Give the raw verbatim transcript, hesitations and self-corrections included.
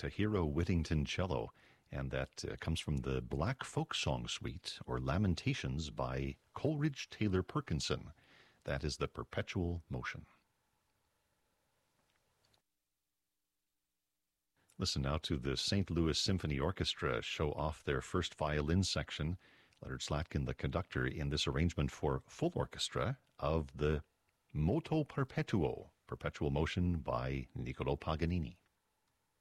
Tahiro Whittington cello, and that uh, comes from the Black Folk Song Suite, or Lamentations, by Coleridge Taylor Perkinson. That is the Perpetual Motion. Listen now to the Saint Louis Symphony Orchestra show off their first violin section. Leonard Slatkin, the conductor, in this arrangement for full orchestra of the Moto Perpetuo, Perpetual Motion by Niccolò Paganini.